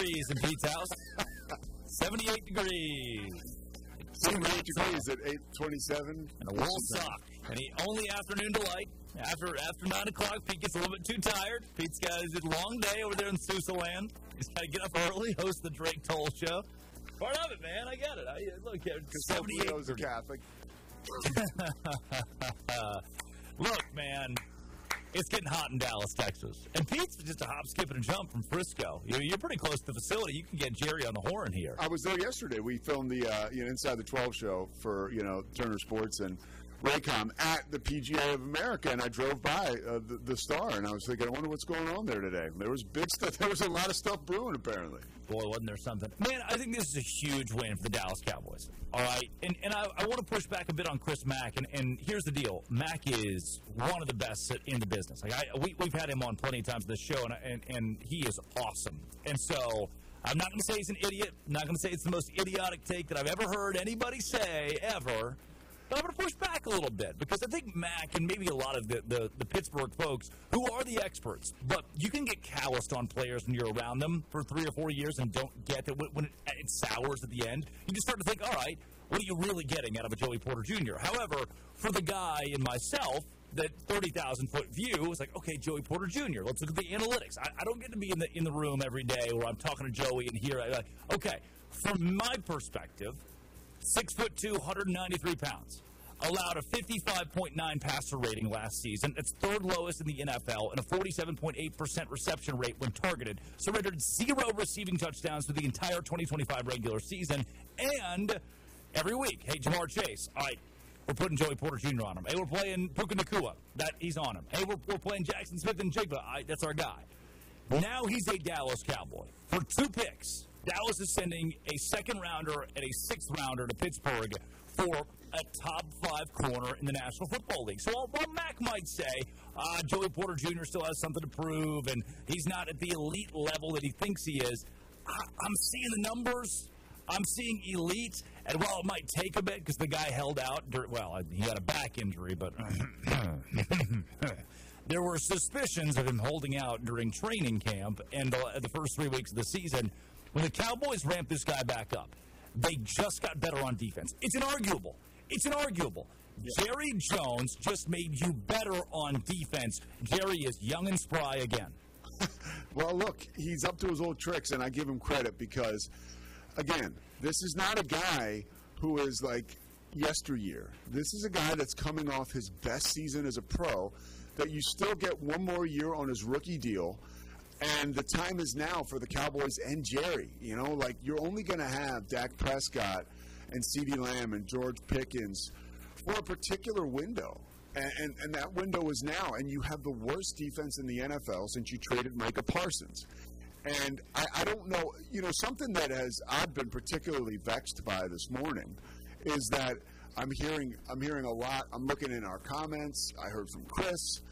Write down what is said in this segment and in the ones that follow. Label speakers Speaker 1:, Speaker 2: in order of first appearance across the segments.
Speaker 1: degrees in Pete's house. 78 degrees.
Speaker 2: 78 degrees at 8:27.
Speaker 1: And a wool sock. And the only afternoon delight. After 9 o'clock, Pete gets a little bit too tired. Pete's got his long day over there in Sousa land. He's got to get up early, host the Drake Toll Show. Part of it, man. I get it. Look, 78
Speaker 2: are Catholic.
Speaker 1: Look, man. It's getting hot in Dallas, Texas. And Pete's just a hop, skip, and a jump from Frisco. You're pretty close to the facility. You can get Jerry on the horn here.
Speaker 2: I was there yesterday. We filmed the Inside the 12 show for Turner Sports and Raycom at the PGA of America, and I drove by the Star, and I was thinking, I wonder what's going on there today. There was big stuff. There was a lot of stuff brewing, apparently.
Speaker 1: Boy, wasn't there something. Man, I think this is a huge win for the Dallas Cowboys. All right? And I want to push back a bit on Chris Mack, and here's the deal. Mack is one of the best in the business. Like we've had him on plenty of times on this show, and he is awesome. And so I'm not going to say he's an idiot. I'm not going to say it's the most idiotic take that I've ever heard anybody say, ever. But I'm going to push back a little bit because I think Mac and maybe a lot of the Pittsburgh folks who are the experts, but you can get calloused on players when you're around them for 3 or 4 years and don't get that when it sours at the end. You just start to think, all right, what are you really getting out of a Joey Porter Jr.? However, for the guy and myself, that 30,000-foot view was like, okay, Joey Porter Jr., let's look at the analytics. I don't get to be in the room every day where I'm talking to Joey and here. I'm like, okay, from my perspective, 6'2", 193 pounds. Allowed a 55.9 passer rating last season. It's third lowest in the NFL and a 47.8% reception rate when targeted. Surrendered 0 receiving touchdowns through the entire 2025 regular season. And every week, hey, Jamar Chase, all right, we're putting Joey Porter Jr. on him. Hey, we're playing Puka Nacua. He's on him. Hey, we're playing Jackson Smith and Jigba. That's our guy. Now he's a Dallas Cowboy. For 2 picks, Dallas is sending a second-rounder and a sixth-rounder to Pittsburgh for a top 5 corner in the National Football League. So while Mac might say, Joey Porter Jr. still has something to prove and he's not at the elite level that he thinks he is, I'm seeing the numbers. I'm seeing elite. And while it might take a bit because the guy held out, he had a back injury, but there were suspicions of him holding out during training camp and the first 3 weeks of the season. When the Cowboys ramped this guy back up, they just got better on defense. It's inarguable. Yeah. Jerry Jones just made you better on defense. Jerry is young and spry again.
Speaker 2: Well, look, he's up to his old tricks, and I give him credit because, again, this is not a guy who is like yesteryear. This is a guy that's coming off his best season as a pro, that you still get one more year on his rookie deal. And the time is now for the Cowboys and Jerry. You're only going to have Dak Prescott and CeeDee Lamb and George Pickens for a particular window. And that window is now. And you have the worst defense in the NFL since you traded Micah Parsons. And I don't know, something that I've been particularly vexed by this morning is that I'm hearing a lot. I'm looking in our comments. I heard from Chris.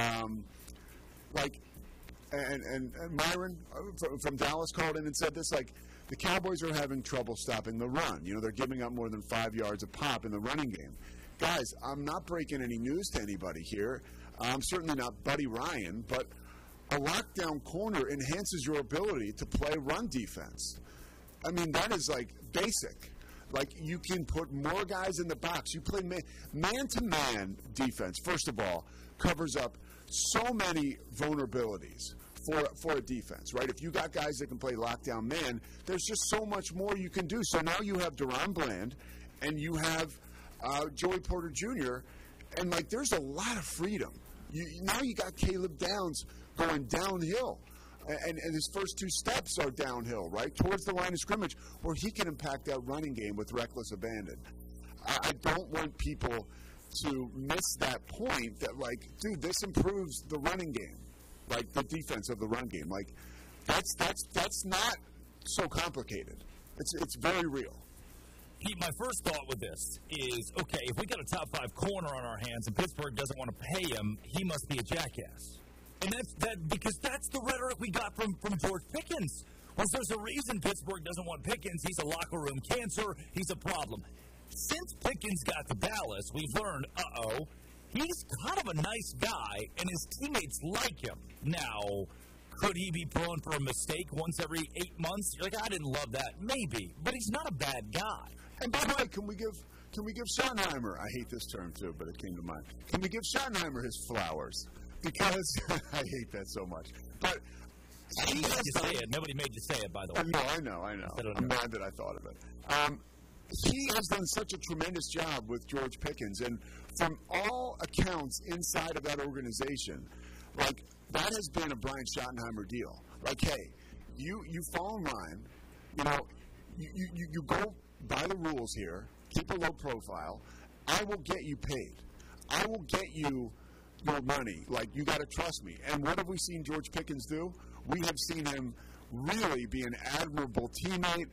Speaker 2: And Myron from Dallas called in and said this, the Cowboys are having trouble stopping the run. They're giving up more than 5 yards a pop in the running game. Guys, I'm not breaking any news to anybody here. I'm certainly not Buddy Ryan, but a lockdown corner enhances your ability to play run defense. I mean, that is basic. You can put more guys in the box. You play man-to-man defense, first of all, covers up so many vulnerabilities for a defense, right? If you got guys that can play lockdown man, there's just so much more you can do. So now you have DaRon Bland and you have Joey Porter Jr., and there's a lot of freedom. Now you got Caleb Downs going downhill, and his first 2 steps are downhill, right, towards the line of scrimmage, where he can impact that running game with reckless abandon. I don't want people to miss that point that, dude, this improves the running game, the defense of the run game. That's not so complicated. It's very real.
Speaker 1: Pete, my first thought with this is, okay, if we got a top 5 corner on our hands and Pittsburgh doesn't want to pay him, he must be a jackass. And because that's the rhetoric we got from George Pickens. Well, there's a reason Pittsburgh doesn't want Pickens. He's a locker room cancer. He's a problem. Since Pickens got to Dallas, we've learned, he's kind of a nice guy, and his teammates like him. Now, Could he be prone for a mistake once every 8 months? You're like, I didn't love that. Maybe, but he's not a bad guy.
Speaker 2: And by the way, can we give Schottenheimer, I hate this term too, but it came to mind. Can we give Schottenheimer his flowers? Because I hate that so much. But he has
Speaker 1: say it. Nobody made you say it, by the way.
Speaker 2: No, I know. I'm glad that I thought of it. He has done such a tremendous job with George Pickens, and from all accounts inside of that organization, like, that has been a Brian Schottenheimer deal. Like, hey, you fall in line, you know, you go by the rules here, keep a low profile, I will get you paid. I will get you your money. Like, you got to trust me. And what have we seen George Pickens do? We have seen him really be an admirable teammate.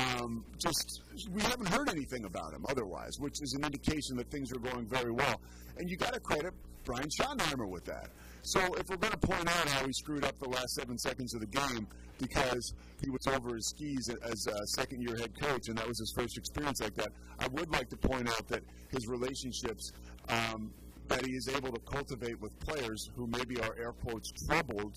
Speaker 2: We haven't heard anything about him otherwise, which is an indication that things are going very well. And you got to credit Brian Schottenheimer with that. So if we're going to point out how he screwed up the last 7 seconds of the game because he was over his skis as a second-year head coach, and that was his first experience like that, I would like to point out that his relationships that he is able to cultivate with players who maybe are air quotes troubled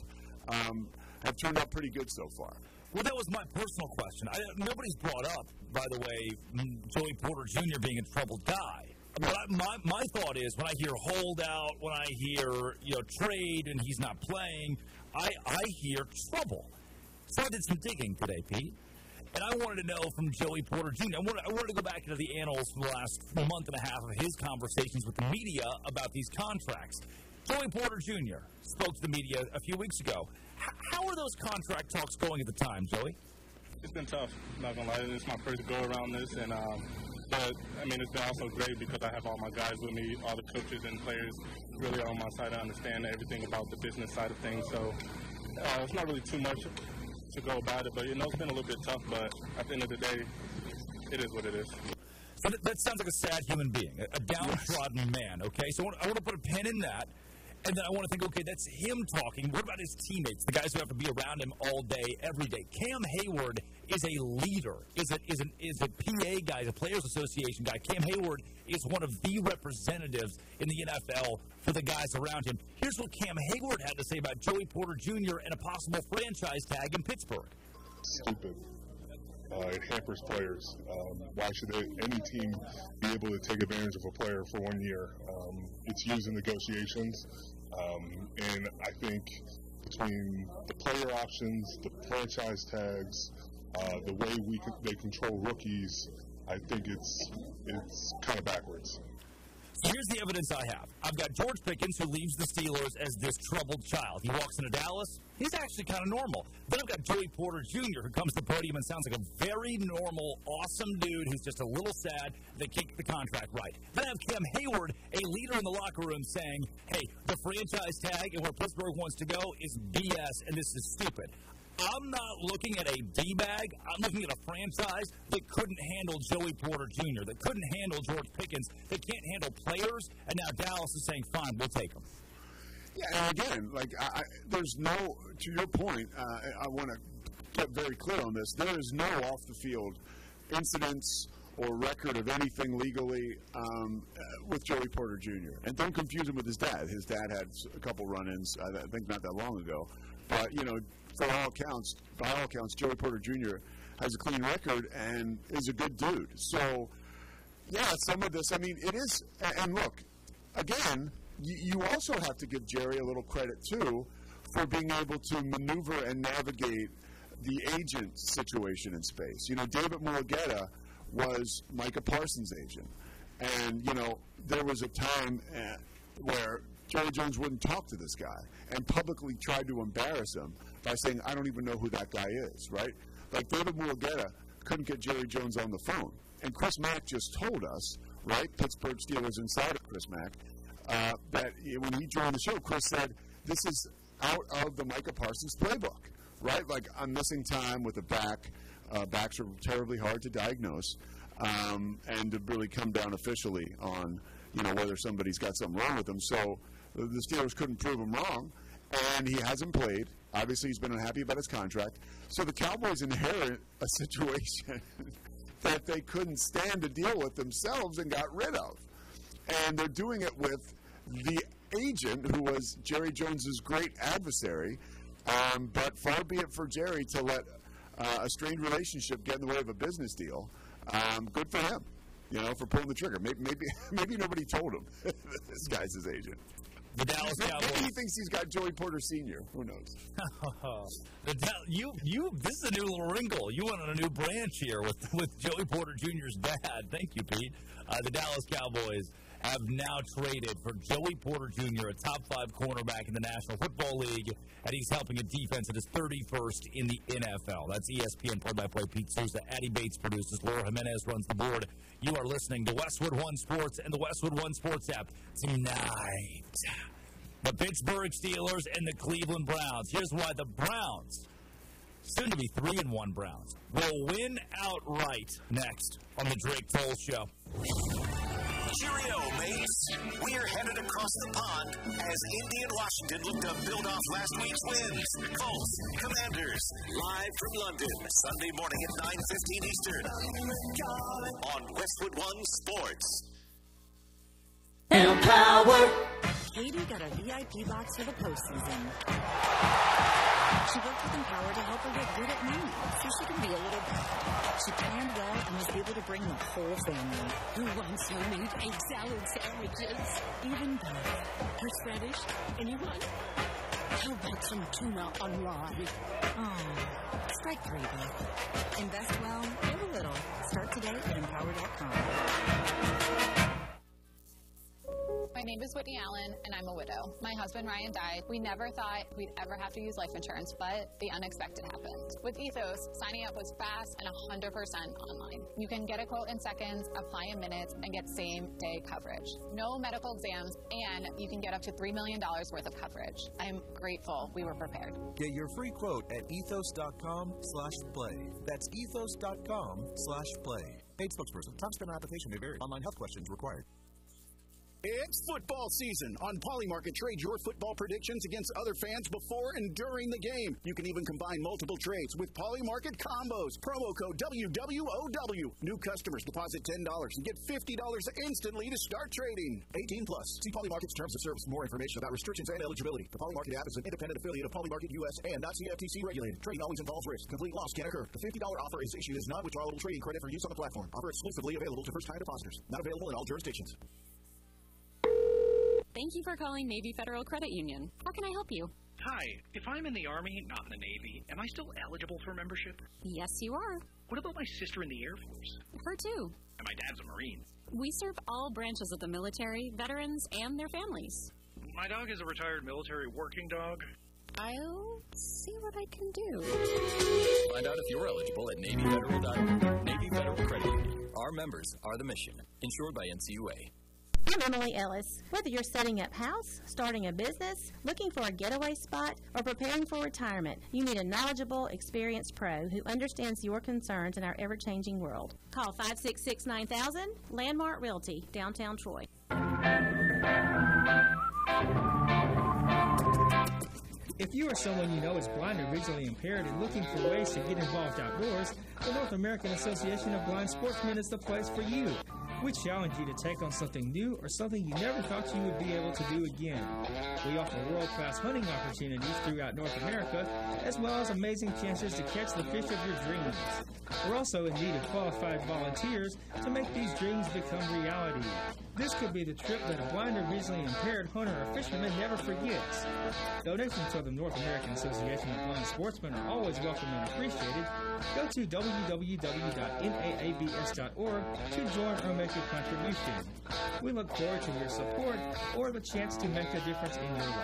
Speaker 2: have turned out pretty good so far.
Speaker 1: Well, that was my personal question. Nobody's brought up, by the way, Joey Porter Jr. being a troubled guy. My thought is when I hear holdout, when I hear trade and he's not playing, I hear trouble. So I did some digging today, Pete, and I wanted to know from Joey Porter Jr. I wanted to go back into the annals from the last month and a half of his conversations with the media about these contracts. Joey Porter Jr. spoke to the media a few weeks ago. How are those contract talks going at the time, Joey?
Speaker 3: It's been tough, not gonna lie. It's my first go around this, and but I mean, it's been also great because I have all my guys with me, all the coaches and players really on my side. I understand everything about the business side of things, so it's not really too much to go about it. But it's been a little bit tough. But at the end of the day, it is what it is.
Speaker 1: So that sounds like a sad human being, a downtrodden man. Okay, so I want to put a pin in that. And then I want to think, okay, that's him talking. What about his teammates, the guys who have to be around him all day, every day? Cam Hayward is a leader, is a PA guy, is a Players Association guy. Cam Hayward is one of the representatives in the NFL for the guys around him. Here's what Cam Hayward had to say about Joey Porter Jr. and a possible franchise tag in Pittsburgh.
Speaker 4: Stupid. It hampers players. Why should any team be able to take advantage of a player for 1 year? It's used in negotiations. And I think between the player options, the franchise tags, the way they control rookies, I think it's kind of backwards.
Speaker 1: So here's the evidence I have. I've got George Pickens, who leaves the Steelers as this troubled child. He walks into Dallas. He's actually kind of normal. Then I've got Joey Porter Jr., who comes to the podium and sounds like a very normal, awesome dude who's just a little sad they kicked the contract right. Then I have Cam Hayward, a leader in the locker room, saying, hey, the franchise tag and where Pittsburgh wants to go is BS, and this is stupid. I'm not looking at a D-bag. I'm looking at a franchise that couldn't handle Joey Porter Jr., that couldn't handle George Pickens, that can't handle players, and now Dallas is saying, fine, we'll take them.
Speaker 2: Yeah, and again, there's no, to your point, I want to get very clear on this, there is no off-the-field incidents or record of anything legally with Joey Porter Jr. And don't confuse him with his dad. His dad had a couple run-ins, I think not that long ago. But, by all accounts, Joey Porter Jr. has a clean record and is a good dude. So, yeah, some of this, it is, and look, again, you also have to give Jerry a little credit, too, for being able to maneuver and navigate the agent situation in space. David Mulugheta was Micah Parsons' agent. And, there was a time where Jerry Jones wouldn't talk to this guy and publicly tried to embarrass him by saying, I don't even know who that guy is, right? Like David Mulugheta couldn't get Jerry Jones on the phone. And Chris Mack just told us, right, Pittsburgh Steelers insider Chris Mack, that when he joined the show, Chris said, this is out of the Micah Parsons playbook, right? Like on missing time with the back. Backs are terribly hard to diagnose and to really come down officially on, whether somebody's got something wrong with them. So the Steelers couldn't prove him wrong, and he hasn't played. Obviously, he's been unhappy about his contract. So the Cowboys inherit a situation that they couldn't stand to deal with themselves and got rid of. And they're doing it with the agent who was Jerry Jones's great adversary. But far be it for Jerry to let a strained relationship get in the way of a business deal. Good for him, for pulling the trigger. Maybe nobody told him this guy's his agent.
Speaker 1: The Dallas Cowboys.
Speaker 2: Maybe he thinks he's got Joey Porter Sr. Who knows?
Speaker 1: This is a new little wrinkle. You went on a new branch here with Joey Porter Jr.'s dad. Thank you, Pete. The Dallas Cowboys have now traded for Joey Porter Jr., a top 5 cornerback in the National Football League, and he's helping a defense that is 31st in the NFL. That's ESPN play-by-play Pete Souza. Addie Bates produces. Laura Jimenez runs the board. You are listening to Westwood One Sports and the Westwood One Sports app tonight. The Pittsburgh Steelers and the Cleveland Browns. Here's why the Browns, soon to be 3-1 Browns, will win outright next on the Drake Toll Show.
Speaker 5: Cheerio, mates. We're headed across the pond as Indy and Washington look to build off last week's wins. Colts, Commanders, live from London, Sunday morning at 9:15 Eastern on Westwood One Sports.
Speaker 6: Empower. Katie got a VIP box for the postseason. She worked with Empower to help her get good at math, so she can be a little better. She planned well and was able to bring the whole family. Who wants homemade egg salad sandwiches? Even better. Horseradish? Anyone? How about some tuna on rye? Oh, strike 3, babe. Invest well, give a little. Start today at empower.com.
Speaker 7: My name is Whitney Allen, and I'm a widow. My husband, Ryan, died. We never thought we'd ever have to use life insurance, but the unexpected happened. With Ethos, signing up was fast and 100% online. You can get a quote in seconds, apply in minutes, and get same-day coverage. No medical exams, and you can get up to $3 million worth of coverage. I'm grateful we were prepared.
Speaker 8: Get your free quote at ethos.com/play. That's ethos.com/play. Paid spokesperson. Time spent on application may vary. Online health questions required.
Speaker 9: It's football season. On Polymarket, trade your football predictions against other fans before and during the game. You can even combine multiple trades with Polymarket combos. Promo code WWOW. New customers deposit $10 and get $50 instantly to start trading. 18 plus. See Polymarket's terms of service for more information about restrictions and eligibility. The Polymarket app is an independent affiliate of Polymarket US and not CFTC regulated. Trading always involves risk. Complete loss can occur. The $50 offer is issued as non-withdrawable trading credit for use on the platform. Offer exclusively available to first-time depositors. Not available in all jurisdictions.
Speaker 10: Thank you for calling Navy Federal Credit Union. How can I help you?
Speaker 11: Hi. If I'm in the Army, not in the Navy, am I still eligible for membership?
Speaker 10: Yes, you are.
Speaker 11: What about my sister in the Air Force?
Speaker 10: Her too.
Speaker 11: And my dad's a Marine.
Speaker 10: We serve all branches of the military, veterans, and their families.
Speaker 11: My dog is a retired military working dog.
Speaker 10: I'll see what I can do.
Speaker 12: Find out if you're eligible at NavyFederal.org. Navy Federal Credit Union. Our members are the mission. Insured by NCUA.
Speaker 13: I'm Emily Ellis. Whether you're setting up house, starting a business, looking for a getaway spot, or preparing for retirement, you need a knowledgeable, experienced pro who understands your concerns in our ever-changing world. Call 566-9000, Landmark Realty, downtown Troy.
Speaker 14: If you or someone you know is blind or visually impaired and looking for ways to get involved outdoors, the North American Association of Blind Sportsmen is the place for you. We challenge you to take on something new or something you never thought you would be able to do again. We offer world-class hunting opportunities throughout North America, as well as amazing chances to catch the fish of your dreams. We're also in need of qualified volunteers to make these dreams become reality. This could be the trip that a blind or visually impaired hunter or fisherman never forgets. Donations to the North American Association of Blind Sportsmen are always welcome and appreciated. Go to www.naabs.org to join or make a contribution. We look forward to your support or the chance to make a difference in your life.